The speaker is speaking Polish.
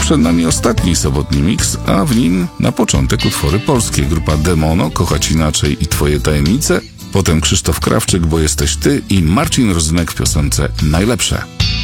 przed nami ostatni sobotni miks, a w nim na początek utwory polskie. Grupa Demono, Kochać Inaczej i Twoje Tajemnice. Potem Krzysztof Krawczyk, Bo jesteś ty i Marcin Rozynek w piosence Najlepsze.